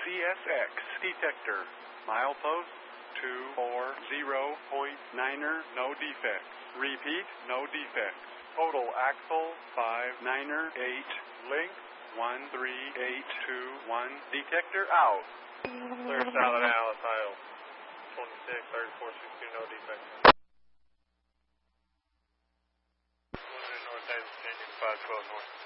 CSX detector. Milepost 240.9er, no defects. Repeat, no defects. Total axle 59er 8. Length 13821. Detector out. Clear solid Alice, Ohio. 26, 3462, no defects. Limited North Davis, Canyon 512 North.